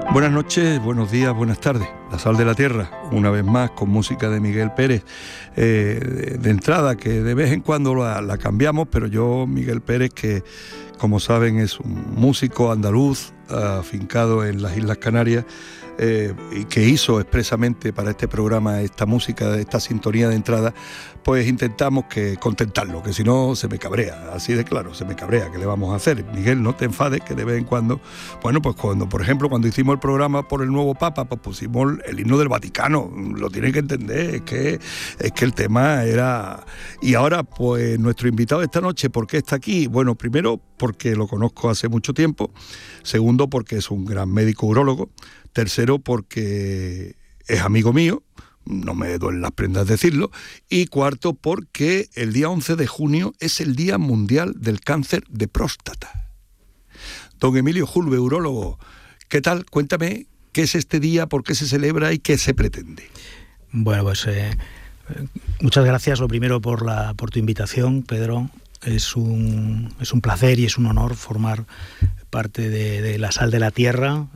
Buenas noches, buenos días, buenas tardes. La Sal de la Tierra, una vez más con música de Miguel Pérez. De entrada, que de vez en cuando la cambiamos, pero yo, Miguel Pérez, que como saben es un músico andaluz, afincado en las Islas Canarias, y que hizo expresamente para este programa esta música, esta sintonía de entrada, pues intentamos contentarlo, que si no se me cabrea, así de claro, se me cabrea. ¿Qué le vamos a hacer? Miguel, no te enfades, que de vez en cuando, bueno, pues cuando, por ejemplo, cuando hicimos el programa por el nuevo Papa, pues pusimos el himno del Vaticano, lo tienen que entender, es que el tema era... Y ahora, pues nuestro invitado de esta noche, ¿por qué está aquí? Bueno, primero, porque lo conozco hace mucho tiempo. Segundo, porque es un gran médico urólogo. Tercero, porque es amigo mío, no me duelen las prendas decirlo. Y cuarto, porque el día 11 de junio es el Día Mundial del Cáncer de Próstata. Don Emilio Julve, urólogo, ¿qué tal? Cuéntame, ¿qué es este día, por qué se celebra y qué se pretende? Bueno, pues muchas gracias, lo primero, por tu invitación, Pedro. Es un placer y es un honor formar parte de la Sal de la Tierra.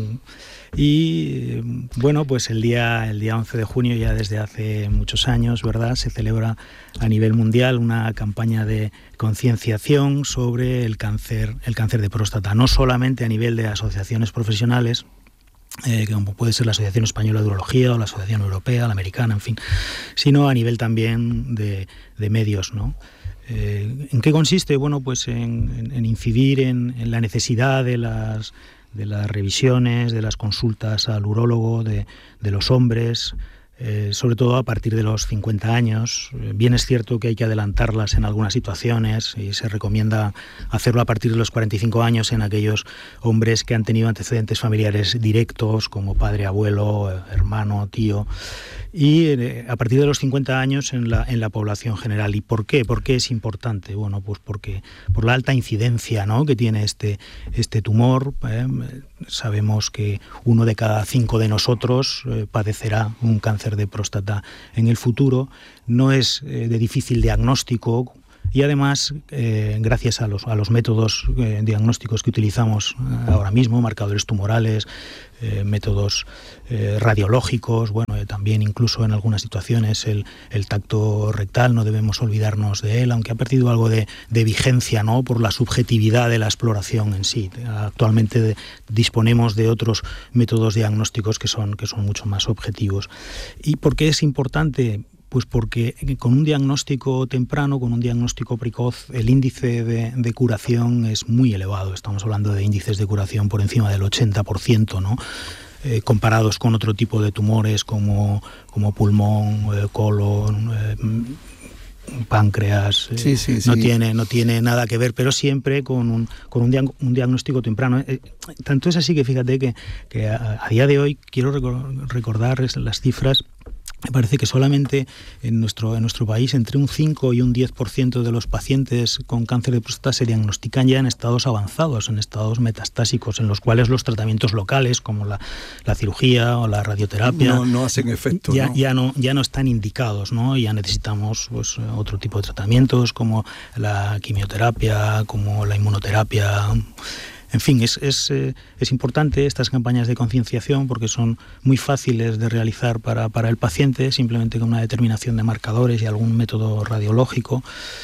Y bueno, pues el día 11 de junio, ya desde hace muchos años, ¿verdad?, se celebra a nivel mundial una campaña de concienciación sobre el cáncer de próstata, no solamente a nivel de asociaciones profesionales, como puede ser la Asociación Española de Urología o la Asociación Europea, la Americana, en fin, sino a nivel también de medios, ¿no? ¿En qué consiste? Bueno, pues en incidir en la necesidad de las revisiones, de las consultas al urólogo, de los hombres, sobre todo a partir de los 50 años. Bien es cierto que hay que adelantarlas en algunas situaciones y se recomienda hacerlo a partir de los 45 años en aquellos hombres que han tenido antecedentes familiares directos, como padre, abuelo, hermano, tío, y a partir de los 50 años en la población general. ¿Y por qué? ¿Por qué es importante? Bueno, pues porque por la alta incidencia, ¿no?, que tiene este tumor. Sabemos que 1 de cada 5 de nosotros padecerá un cáncer de próstata en el futuro. No es de difícil diagnóstico. Y además, gracias a los métodos diagnósticos que utilizamos ahora mismo, marcadores tumorales, métodos radiológicos, bueno, también incluso en algunas situaciones el tacto rectal, no debemos olvidarnos de él, aunque ha perdido algo de vigencia, ¿no?, por la subjetividad de la exploración en sí. Actualmente disponemos de otros métodos diagnósticos que son mucho más objetivos. ¿Y por qué es importante? Pues porque con un diagnóstico temprano, con un diagnóstico precoz, el índice de curación es muy elevado. Estamos hablando de índices de curación por encima del 80%, ¿no? Comparados con otro tipo de tumores como pulmón, colon, páncreas. Sí. No tiene nada que ver, pero siempre con un diagnóstico temprano. Tanto es así que fíjate que a día de hoy quiero recordar las cifras. Me parece que solamente en nuestro país entre un 5 y un 10% de los pacientes con cáncer de próstata se diagnostican ya en estados avanzados, en estados metastásicos, en los cuales los tratamientos locales, como la cirugía o la radioterapia, no hacen efecto. Ya no están indicados, ¿no? Ya necesitamos pues otro tipo de tratamientos, como la quimioterapia, como la inmunoterapia. En fin, es importante estas campañas de concienciación porque son muy fáciles de realizar para el paciente, simplemente con una determinación de marcadores y algún método radiológico.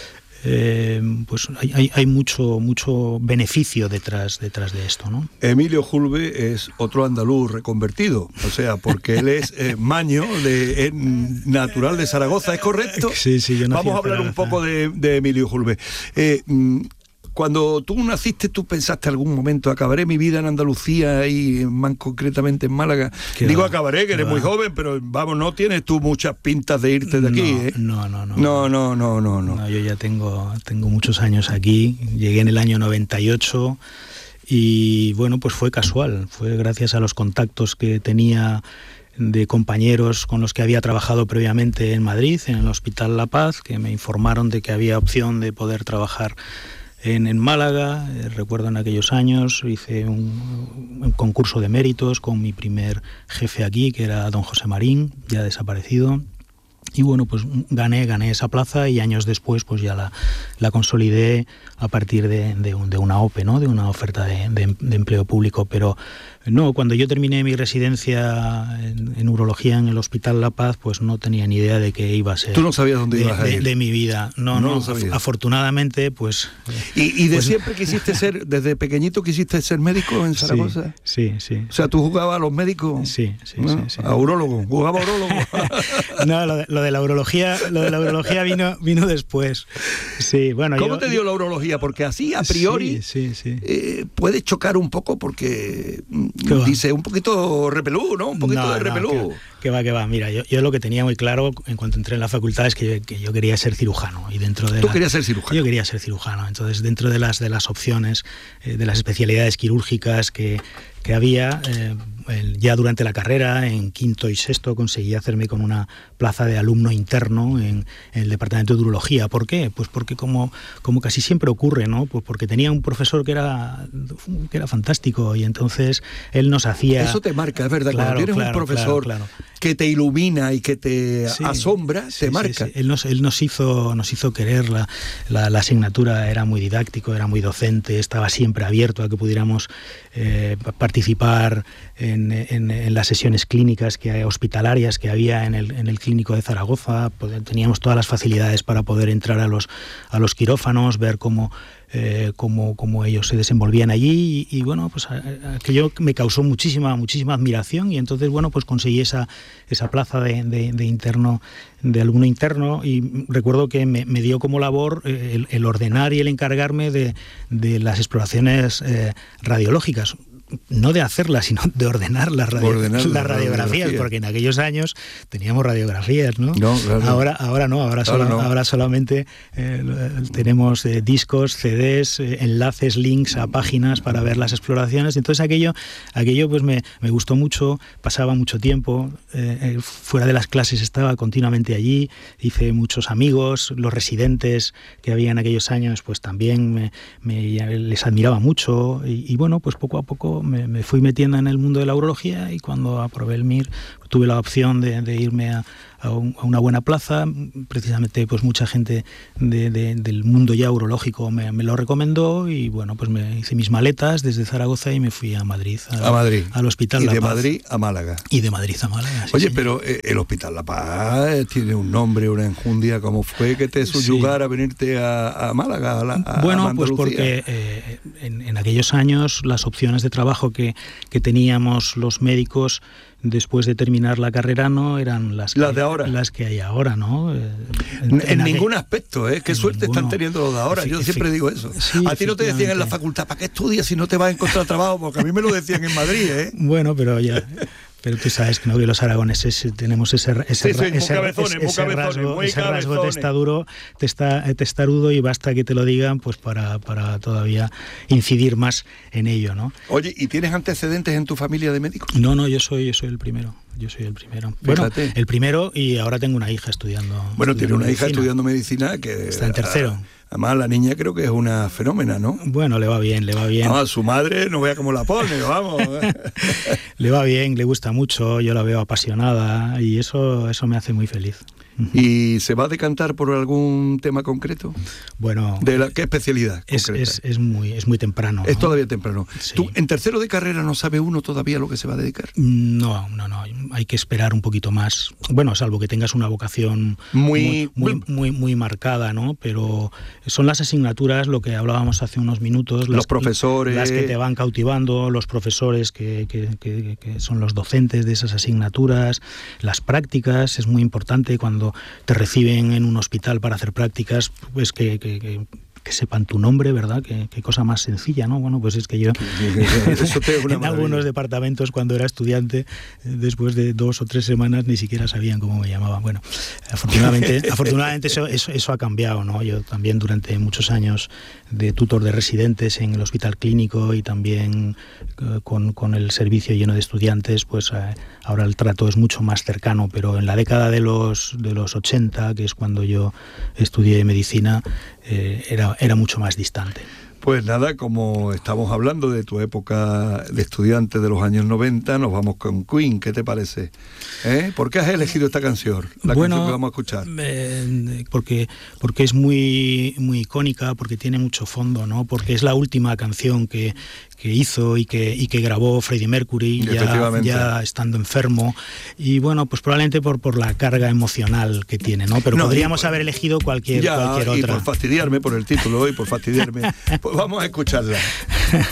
Pues hay mucho beneficio detrás de esto, ¿no? Emilio Julve es otro andaluz reconvertido, o sea, porque él es maño, natural de Zaragoza, ¿es correcto? Sí, yo nací. Vamos a hablar un poco de Emilio Julve. Cuando tú naciste, ¿tú pensaste algún momento acabaré mi vida en Andalucía y más concretamente en Málaga? Digo acabaré, que eres muy joven, pero vamos, no tienes tú muchas pintas de irte de aquí, ¿eh? No, yo ya tengo muchos años aquí. Llegué en el año 98 y bueno, pues fue casual. Fue gracias a los contactos que tenía de compañeros con los que había trabajado previamente en Madrid, en el Hospital La Paz, que me informaron de que había opción de poder trabajar en Málaga. Recuerdo en aquellos años hice un concurso de méritos con mi primer jefe aquí, que era don José Marín, ya desaparecido. Y bueno, pues gané esa plaza y años después pues ya la consolidé a partir de una OPE, ¿no?, de una oferta de empleo público. Pero No, cuando yo terminé mi residencia en urología en el Hospital La Paz, pues no tenía ni idea de qué iba a ser. ¿Tú no sabías dónde ibas a ir? De mi vida. No lo sabía. Afortunadamente, pues... ¿Y de siempre quisiste ser, desde pequeñito quisiste ser médico en Zaragoza? Sí. O sea, ¿tú jugabas a los médicos? Sí. ¿A urólogo? ¿Jugaba a urólogo? No, lo de la urología vino después. Sí, bueno, ¿Cómo te dio la urología? Porque así, a priori, sí. Puede chocar un poco porque dice un poquito repelú, ¿no? Un poquito de repelú. Que va. Mira, yo lo que tenía muy claro en cuanto entré en la facultad es que yo quería ser cirujano. Y dentro de ¿Tú querías ser cirujano? Yo quería ser cirujano. Entonces, dentro de las opciones, de las especialidades quirúrgicas que había, ya durante la carrera, en quinto y sexto, conseguí hacerme con una plaza de alumno interno en el departamento de urología. ¿Por qué? Pues porque como casi siempre ocurre, ¿no? Pues porque tenía un profesor que era fantástico, y entonces él nos hacía... Eso te marca, es verdad. Claro, cuando tienes un profesor que te ilumina y que te asombra, te marca. Sí. Él nos hizo querer la asignatura. Era muy didáctico, era muy docente, estaba siempre abierto a que pudiéramos participar en las sesiones clínicas hospitalarias que había en el clínico de Zaragoza. Teníamos todas las facilidades para poder entrar a los quirófanos, ver cómo ellos se desenvolvían allí, y bueno, pues aquello me causó muchísima admiración, y entonces, bueno, pues conseguí esa plaza de interno, de alumno interno, y recuerdo que me dio como labor el ordenar y el encargarme de las exploraciones radiológicas. No de hacerlas, sino de ordenar las radiografías, porque en aquellos años teníamos radiografías, ¿no? Claro. Ahora solamente tenemos discos, CDs, enlaces, links a páginas para ver las exploraciones. Entonces aquello pues me gustó mucho, pasaba mucho tiempo, fuera de las clases estaba continuamente allí, hice muchos amigos, los residentes que había en aquellos años pues también les admiraba mucho, y bueno, pues poco a poco me fui metiendo en el mundo de la urología, y cuando aprobé el MIR tuve la opción de irme a una buena plaza. Precisamente pues mucha gente del mundo ya urológico me lo recomendó, y bueno, pues me hice mis maletas desde Zaragoza y me fui a Madrid, al Hospital La Paz. Y de Madrid a Málaga. Sí. Pero el Hospital La Paz tiene un nombre, una enjundia. ¿Cómo fue que te subyugara a venirte a Málaga, a Bueno, Andalucía? pues porque en aquellos años las opciones de trabajo que teníamos los médicos después de terminar la carrera no eran las de ahora, las que hay ahora, ¿no? En ningún aspecto, ¿eh? Qué suerte están teniendo los de ahora. Yo siempre digo eso. Sí, a ti no te decían en la facultad, ¿para qué estudias si no te vas a encontrar trabajo? Porque a mí me lo decían en Madrid, ¿eh? Pero tú sabes que los aragoneses tenemos ese rasgo testarudo, y basta que te lo digan pues para todavía incidir más en ello, ¿no? Oye, ¿y tienes antecedentes en tu familia de médicos? No, yo soy el primero. Bueno, el primero, y ahora tengo una hija estudiando. Bueno, tiene una hija estudiando medicina que está en tercero. Además, la niña creo que es una fenómena, ¿no? Bueno, le va bien. No, su madre no vea cómo la pone, vamos. Le va bien, le gusta mucho, yo la veo apasionada, y eso me hace muy feliz. ¿Y se va a decantar por algún tema concreto? Bueno, ¿qué especialidad concreta? Es muy temprano, ¿no? Es todavía temprano. Sí. ¿Tú en tercero de carrera no sabe uno todavía lo que se va a dedicar? No, hay que esperar un poquito más. Bueno, salvo que tengas una vocación muy marcada, ¿no? Pero son las asignaturas, lo que hablábamos hace unos minutos, los profesores, las que te van cautivando, los profesores que son los docentes de esas asignaturas, las prácticas. Es muy importante cuando te reciben en un hospital para hacer prácticas, pues que sepan tu nombre, ¿verdad? Qué cosa más sencilla, ¿no? Bueno, pues es que yo en algunos departamentos, cuando era estudiante, después de 2 o 3 semanas ni siquiera sabían cómo me llamaba. Bueno, afortunadamente eso ha cambiado, ¿no? Yo también durante muchos años de tutor de residentes en el hospital clínico, y también con el servicio lleno de estudiantes, pues ahora el trato es mucho más cercano, pero en la década de los 80, que es cuando yo estudié medicina, era mucho más distante. Pues nada, como estamos hablando de tu época de estudiante de los años 90, nos vamos con Queen. ¿Qué te parece? ¿Por qué has elegido esta canción? Canción que vamos a escuchar. Porque es muy icónica, porque tiene mucho fondo, ¿no? Porque es la última canción que hizo y que grabó Freddie Mercury ya estando enfermo, y bueno, pues probablemente por la carga emocional que tiene, ¿no? Pero podríamos haber elegido cualquier otra. Y por fastidiarme por el título y por fastidiarme, pues vamos a escucharla.